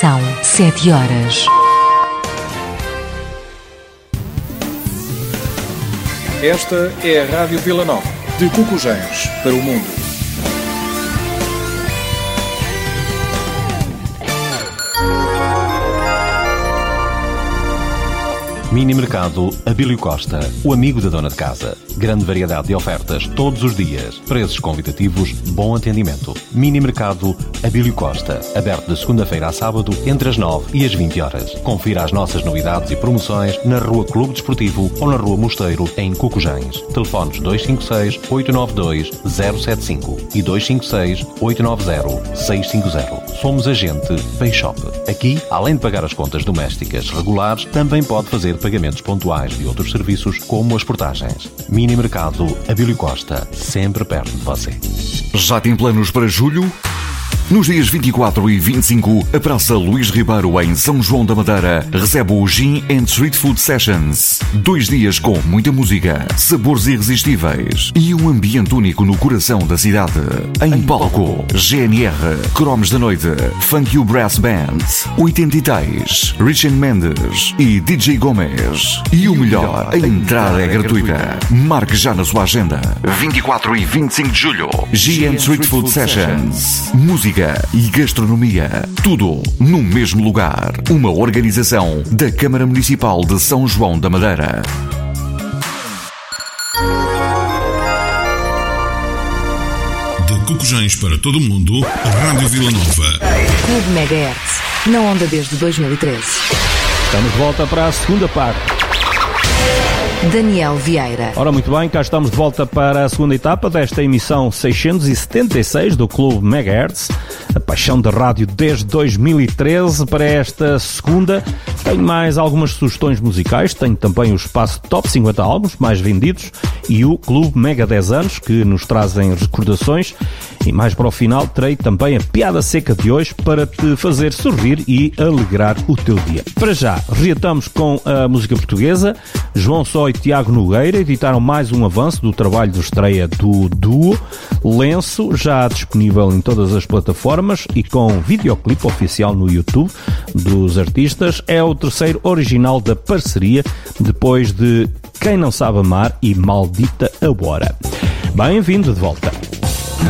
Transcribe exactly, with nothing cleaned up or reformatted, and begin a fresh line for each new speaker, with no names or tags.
São sete horas.
Esta é a Rádio Vila Nova, de Cocujães para o mundo.
Mini Mercado Abílio Costa, o amigo da dona de casa. Grande variedade de ofertas todos os dias. Preços convidativos, bom atendimento. Mini Mercado Abílio Costa, aberto de segunda-feira a sábado, entre as nove e as vinte horas. Confira as nossas novidades e promoções na Rua Clube Desportivo ou na Rua Mosteiro, em Cocujães. Telefones dois cinco seis, oito nove dois, zero sete cinco e dois cinco seis, oito nove zero, seis cinco zero. Somos agente Payshop. Aqui, além de pagar as contas domésticas regulares, também pode fazer pagamentos pontuais de outros serviços, como as portagens. Mini Mercado Abílio Costa, sempre perto de você.
Já tem planos para julho? Nos dias vinte e quatro e vinte e cinco, a Praça Luís Ribeiro, em São João da Madeira, recebe o Gin and Street Food Sessions. Dois dias com muita música, sabores irresistíveis e um ambiente único no coração da cidade. Em palco, G N R, Cromos da Noite, Funk You Brass Band, oitenta e três, Rich and Mendes e D J Gomes. E o melhor, a entrada é gratuita. Marque já na sua agenda. vinte e quatro e vinte e cinco de julho, Gin and Street Food Sessions. Música e gastronomia, tudo no mesmo lugar. Uma organização da Câmara Municipal de São João da Madeira.
De Cocujães para todo o mundo, Rádio Vila Nova.
Clube Megahertz, na onda desde dois mil e treze.
Estamos de volta para a segunda parte.
Daniel Vieira.
Ora, muito bem, cá estamos de volta para a segunda etapa desta emissão seiscentos e setenta e seis do Clube Megahertz, a paixão da rádio desde dois mil e treze. Para esta segunda tenho mais algumas sugestões musicais, tenho também o espaço Top cinquenta álbuns mais vendidos e o Clube Mega dez anos, que nos trazem recordações, e mais para o final terei também a piada seca de hoje para te fazer sorrir e alegrar o teu dia. Para já, reatamos com a música portuguesa. João Só e Tiago Nogueira editaram mais um avanço do trabalho de estreia do duo Lenço, já disponível em todas as plataformas e com videoclipe oficial no YouTube dos artistas. É o terceiro original da parceria, depois de Quem Não Sabe Amar e Maldita Agora. Bem-vindo de volta.